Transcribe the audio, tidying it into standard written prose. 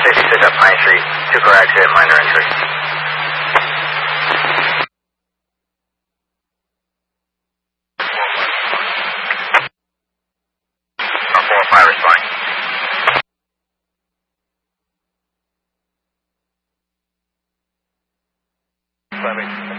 56 up Pine Street, 2 car accident, minor injury. 405 responding. 5-8.